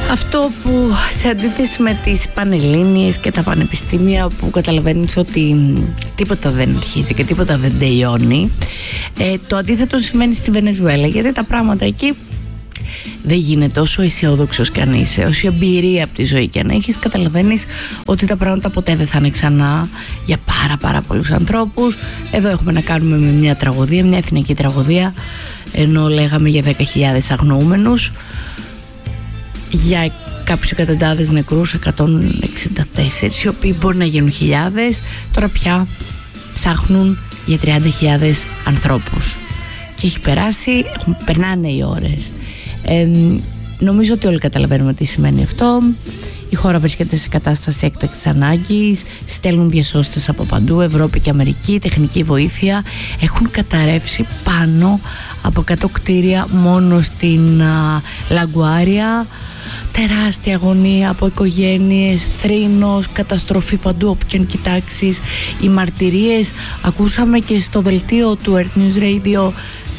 Αυτό που σε αντίθεση με τις πανελλήνιες και τα πανεπιστήμια που καταλαβαίνεις ότι τίποτα δεν αρχίζει και τίποτα δεν τελειώνει, το αντίθετο συμβαίνει στη Βενεζουέλα, γιατί τα πράγματα εκεί δεν γίνεται. Όσο αισιόδοξος κι αν είσαι, όση εμπειρία από τη ζωή κι αν έχεις, καταλαβαίνεις ότι τα πράγματα ποτέ δεν θα είναι ξανά για πάρα πολλούς ανθρώπους. Εδώ έχουμε να κάνουμε με μια τραγωδία, μια εθνική τραγωδία, ενώ λέγαμε για 10.000 αγνοούμενους, για κάποιους εκατοντάδες νεκρούς, 164, οι οποίοι μπορεί να γίνουν χιλιάδες. Τώρα πια ψάχνουν για 30.000 ανθρώπους και έχει περάσει, περνάνε οι ώρες. Νομίζω ότι όλοι καταλαβαίνουμε τι σημαίνει αυτό. Η χώρα βρίσκεται σε κατάσταση έκτακτης ανάγκης, στέλνουν διασώστες από παντού, Ευρώπη και Αμερική, τεχνική βοήθεια. Έχουν καταρρεύσει πάνω από 100 κτίρια μόνο στην Λαγκουάρια. Τεράστια αγωνία από οικογένειες, θρήνος, καταστροφή παντού όπου και αν κοιτάξεις. Οι μαρτυρίες ακούσαμε και στο δελτίο του Earth News Radio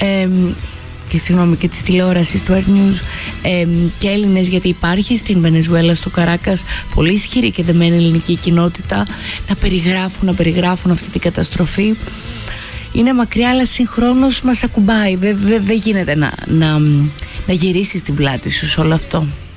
και της τηλεόρασης του Earth News, και Έλληνες, γιατί υπάρχει στην Βενεζουέλα, στο Καράκας, πολύ ισχυρή και δεμένη ελληνική κοινότητα, να περιγράφουν αυτή την καταστροφή. Είναι μακριά, αλλά συγχρόνως μας ακουμπάει. Δεν γίνεται να γυρίσεις την πλάτη σου σε όλο αυτό.